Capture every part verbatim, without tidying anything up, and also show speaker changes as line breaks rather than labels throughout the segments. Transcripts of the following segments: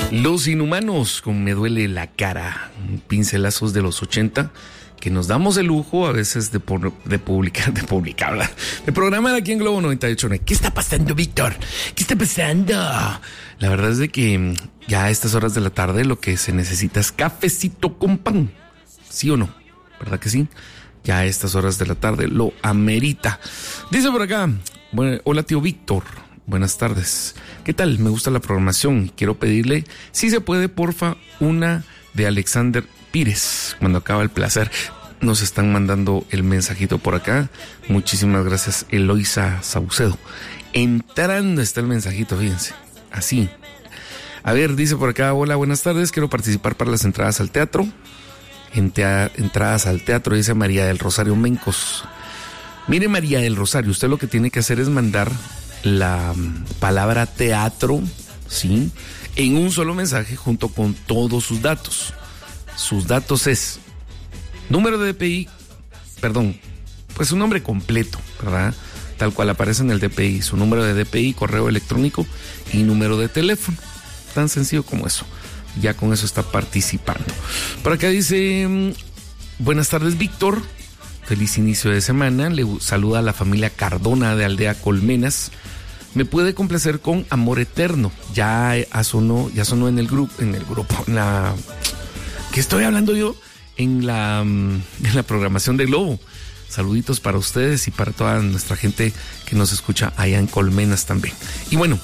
Los Inhumanos con Me Duele la Cara, pincelazos de los ochenta que nos damos el lujo a veces de, por, de publicar, de publicar, de programar aquí en Globo noventa y ocho. ¿Qué está pasando, Víctor? ¿Qué está pasando? La verdad es de que ya a estas horas de la tarde lo que se necesita es cafecito con pan. ¿Sí o no? ¿Verdad que sí? Ya a estas horas de la tarde lo amerita. Dice por acá, bueno, hola tío Víctor, buenas tardes. ¿Qué tal? Me gusta la programación. Quiero pedirle, si se puede, porfa, una de Alexander Pires, Cuando acaba el placer. Nos están mandando el mensajito por acá. Muchísimas gracias, Eloisa Saucedo. Entrando está el mensajito, fíjense. Así. A ver, dice por acá, hola, buenas tardes. Quiero participar para las entradas al teatro. Entea, entradas al teatro, dice María del Rosario Mencos. Mire, María del Rosario, usted lo que tiene que hacer es mandar la palabra teatro, ¿sí?, en un solo mensaje junto con todos sus datos. Sus datos es número de D P I, perdón, pues su nombre completo, ¿verdad? Tal cual aparece en el D P I, su número de D P I, correo electrónico y número de teléfono. Tan sencillo como eso. Ya con eso está participando. Por acá dice, buenas tardes, Víctor. Feliz inicio de semana. Le saluda a la familia Cardona de Aldea Colmenas. Me puede complacer con Amor Eterno. Ya sonó, ya sonó en el grupo, en el grupo, en la... ¿Qué estoy hablando yo? En la, en la programación de Globo. Saluditos para ustedes y para toda nuestra gente que nos escucha allá en Colmenas también. Y bueno,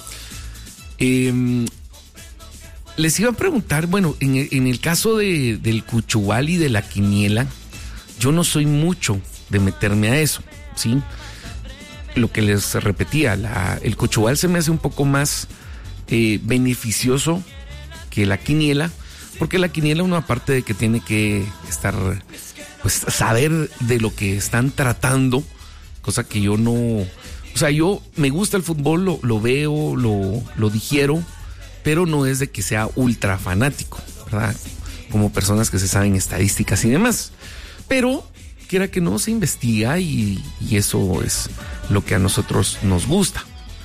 eh, les iba a preguntar, bueno, en el, en el caso de, del Cuchubal y de la quiniela, yo no soy mucho de meterme a eso, ¿sí? Lo que les repetía, la, el Cuchubal se me hace un poco más eh, beneficioso que la quiniela, porque la quiniela uno, aparte de que tiene que estar, pues saber de lo que están tratando, cosa que yo no, o sea, yo me gusta el fútbol, lo, lo veo, lo, lo digiero, pero no es de que sea ultra fanático, ¿verdad? Como personas que se saben estadísticas y demás. Pero, quiera que no, se investiga y, y eso es lo que a nosotros nos gusta.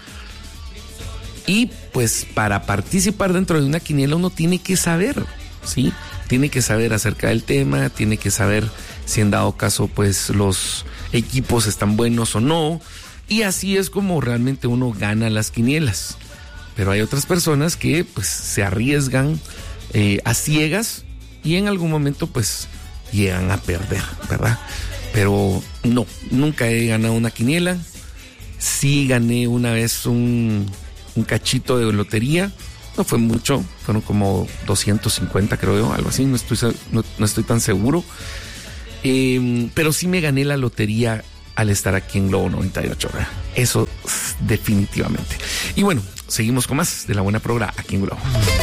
Y pues para participar dentro de una quiniela uno tiene que saber, ¿sí? Tiene que saber acerca del tema, tiene que saber si en dado caso pues los equipos están buenos o no. Y así es como realmente uno gana las quinielas. Pero hay otras personas que pues se arriesgan eh, a ciegas y en algún momento pues llegan a perder, ¿verdad? Pero no, nunca he ganado una quiniela. Sí gané una vez un, un cachito de lotería. No fue mucho, fueron como doscientos cincuenta, creo yo, algo así, no estoy, no, no estoy tan seguro. Eh, pero sí me gané la lotería al estar aquí en Globo noventa y ocho, ¿verdad? Eso definitivamente. Y bueno, seguimos con más de La Buena Progra aquí en Globo.